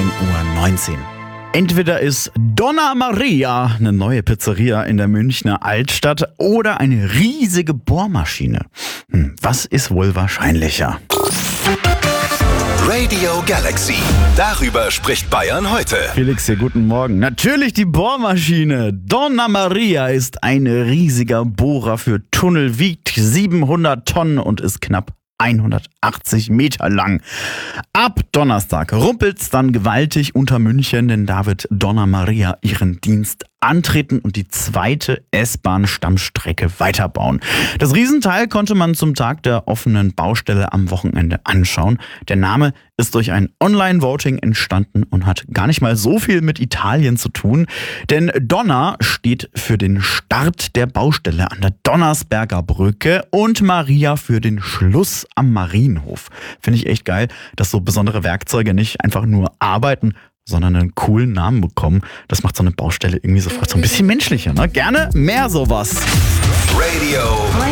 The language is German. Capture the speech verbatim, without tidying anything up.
neun Uhr neunzehn. Entweder ist Donna Maria eine neue Pizzeria in der Münchner Altstadt oder eine riesige Bohrmaschine. Hm, was ist wohl wahrscheinlicher? Radio Galaxy. Darüber spricht Bayern heute. Felix hier, guten Morgen. Natürlich die Bohrmaschine. Donna Maria ist ein riesiger Bohrer für Tunnel, wiegt siebenhundert Tonnen und ist knapp hundertachtzig Meter lang. Ab Donnerstag rumpelt's dann gewaltig unter München, denn da wird Donna Maria ihren Dienst antreten und die zweite S-Bahn-Stammstrecke weiterbauen. Das Riesenteil konnte man zum Tag der offenen Baustelle am Wochenende anschauen. Der Name ist durch ein Online-Voting entstanden und hat gar nicht mal so viel mit Italien zu tun, denn Donna steht für den Start der Baustelle an der Donnersberger Brücke und Maria für den Schluss am Marienhof. Finde ich echt geil, dass so besondere Werkzeuge nicht einfach nur arbeiten, sondern einen coolen Namen bekommen. Das macht so eine Baustelle irgendwie sofort so ein bisschen menschlicher, ne? Gerne mehr sowas. Radio